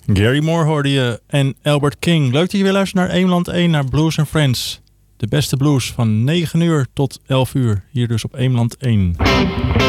Gary Moore hoorde je en Albert King. Leuk dat je weer luistert naar Eemland 1, naar Blues & Friends. De beste blues van 9 uur tot 11 uur. Hier dus op Eemland 1.